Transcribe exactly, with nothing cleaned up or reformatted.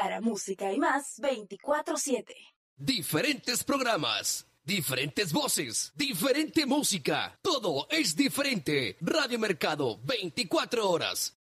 para música y más veinticuatro siete. Diferentes programas, diferentes voces, diferente música. Todo es diferente. Radio Mercado, veinticuatro horas.